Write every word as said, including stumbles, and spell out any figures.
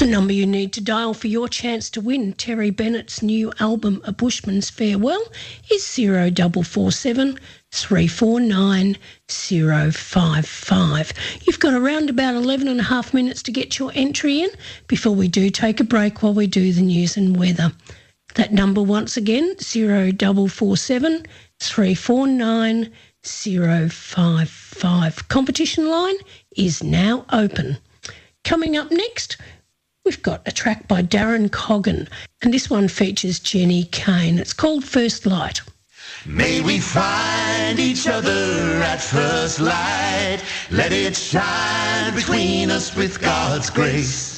number you need to dial for your chance to win Terry Bennett's new album, A Bushman's Farewell, is zero double four seven three four nine zero five five. You've got around about eleven and a half minutes to get your entry in before we do take a break while we do the news and weather. That number once again, zero double four seven three four nine zero five five. Competition line is now open. Coming up next, we've got a track by Darren Coggan, and this one features Jenny Kane. It's called First Light. May we find each other at first light. Let it shine between us with God's grace.